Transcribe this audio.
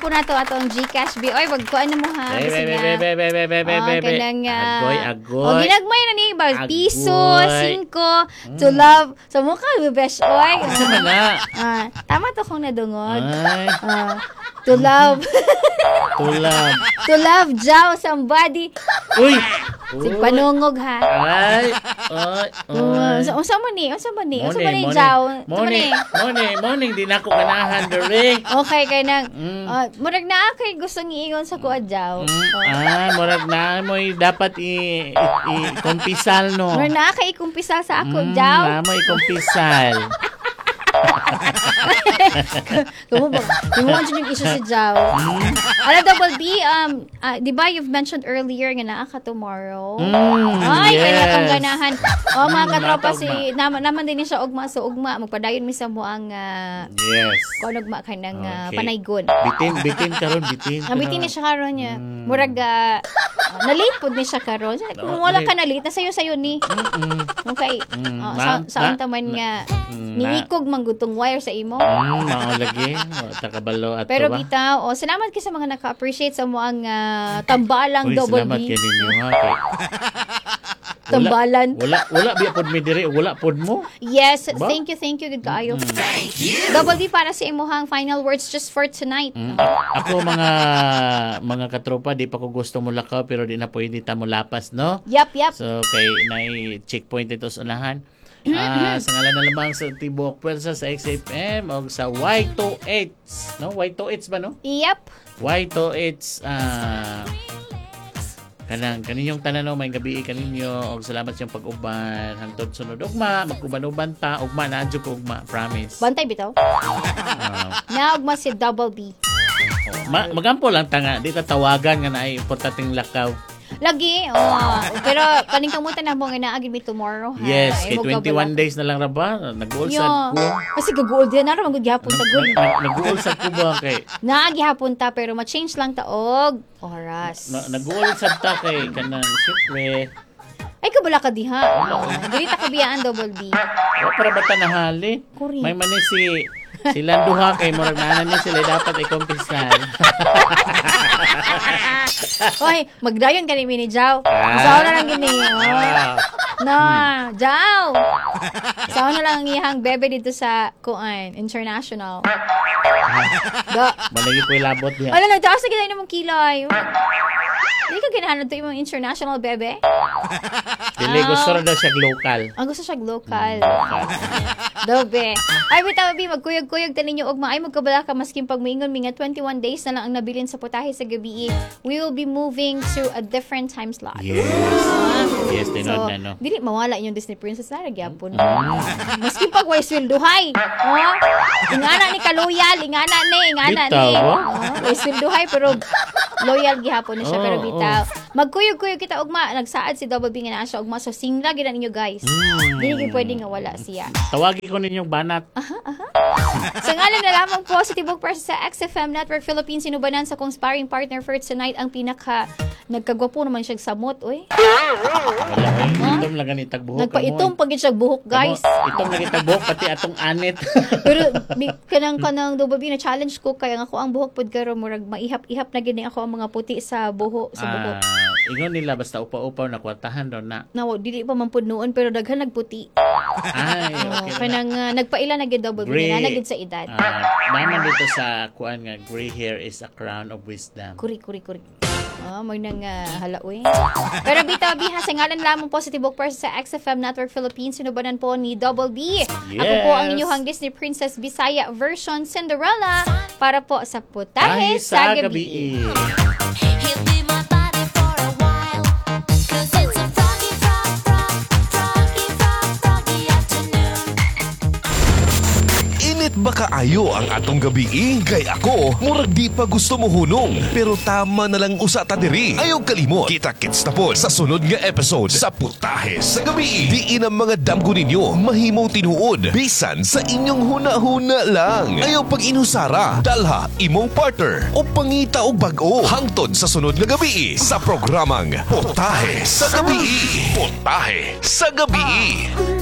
po na to atong GCash B. Oy, wagkuan na mo ha. Kanang agoy. Ginagmay na ni ba piso, 5 to love. So mo ka besh oy. Tama to kung nadungog. To love. To love Jao somebody. Uy. Sig panungog ha. Ay. Unsa man ni Jao? Morning di na ko ganahan dere. Okay kay nang murag na kay gusto niingon sa kuha Jao. Murag na mo dapat i-kumpisal no. Murag na kay ikumpisal sa ako Jao. Na mo ikumpisal. Kumuha dyan yung issue si Jao. Double D, di ba you've mentioned earlier nga naa ka tomorrow? Ay, kaya kang ganahan. Mga katropa naman din siya ugma. So, ugma, magpadayon mi sa mo ang kung ugma ka ng panaygon. Bitin karon. Bitin ni siya karon niya. Murag, na-late po ni siya karon. Kung wala ka na-late, nasayo-sayo ni. Okay. Saan taman nga, niikog manggutong wire sa imo. Maulagi. Takabalo at pero bitaw, salamat kayo sa mga naka-appreciate sa mo ang tambalang Double salamat D. Salamat kayo ninyo ha. Tambalan. Wala biya pod mi diri, wala pod mo. Yes, thank you good kaayo. Double D para sa imuhang final words just for tonight. Ako mga katropa, di pa ko gusto mo lakaw pero di na pwede ta mo lapas, no? Yep. So kay nay checkpoint ito sa unahan. Sa ngalan na lamang sa Tibok Pwersa sa XFM o sa Y2H. No? Y2H ba, no? Yep. Y2H. Kaninyong tanan may gabi kaninyo og salamat sa pag-uban hangtod sunod ugma magkuban-uban ta ugma naadyo ko ugma promise. Bantay bitaw. Na ugma si Double B. Magampo lang tanga di ta tawagan nga naay importanteng lakaw. Lagi, pero kaning kamutan na mo nga naagin mi tomorrow ha. Yes, kay 21 days na lang ra ba? Nag-uulsad ko. Kasi gaguol din na ra magud gihapon ta gud. Nag-uulsad ko ba kay? Naagihapon ta pero ma-change lang ta og oras. Nag-uulsad ta kay kanang syempre. Ay kabala ka diha. Dili ta kabiyaan Double B. Para ba ta nahali? May mani silang duha kay murag naanan ni sila dapat ikumpisan. Oy, magdayon ka ni Mini Jao. Sao na lang gini. Jao. Sao na lang ihang bebe dito sa Kuan International. Malagi po ilabot niya. Wala na, taas na ginahin namang kilay. Hindi ka ginahanap ito yung international bebe? Dili, gusto rin daw siya local. Ang gusto siya local. Dobe. Ay, bitaw, magkuyog-kuyog ta ninyo ugma. Ay, magkabala ka masking pag maingon mi nga 21 days na lang ang nabilin sa putahe sa gabi. We will be moving to a different time slot. Yes, tinod na, no? Dili mawala yung Disney Princess na nagyapon. Masking pag wise will duhay. Ingana ni kaloyal, ingana ni. Wise will duhay, pero loyal gihapon na siya. Pero bitaw, magkuyog-kuyog kita ugma. Nagsaad si Double B nga na siya ugma. So, singla gina ninyo, guys. Dili pwede nga wala siya. Tawagi ko ninyong banat. Sa ngalan na lamang po sa Tibok Pwersa sa XFM Network Philippines, sinubanan sa kong sparring partner for tonight ang nagkagwapo naman siya samot, oy. Itom lang ganit tagbuhok. Nagpa-itom pag siya buhok, guys. Itom lang tagbuhok pati atong anit. Pero kanang Double B na challenge ko kaya nga ko ang buhok pod karon murag maihap-ihap na gini ako ang mga puti sa buhok Ingon nila basta upaw-upaw na kwartahan daw na. Dili pa man pud noon pero daghan nagputi. Ay, okay. Kanang nagpaila na gid Double B na gid sa edad. Naman dito sa kuan nga gray hair is a crown of wisdom. Kuri. May nang halaoy. Pero bitaw biha sa ngalan lamang po sa Tibok Pwersa sa XFM Network Philippines, sinubanan po ni Double B. Yes. Ako po ang inyong Disney Princess Bisaya version Cinderella para po sa Putahe sa Gabi. Baka ayo ang atong gabi kay ako murag di pa gusto mo hunong pero tama na lang usa ta diri. Ayaw kalimot kita-kits na po sa sunod nga episode sa Putahe sa Gabi. Diin ang mga damgo ninyo mahimo tinuod bisan sa inyong huna-huna lang. Ayaw pag inusara dalha imong partner o pangita o bag-o hangtod sa sunod nga gabi sa programang Putahe sa Gabi. Putahe sa Gabi.